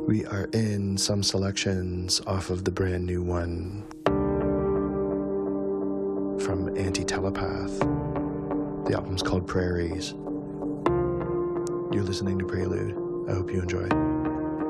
We are in some selections off of the brand new one from Anti-Telepath. The album's called Prairies. You're listening to Prelude. I hope you enjoy.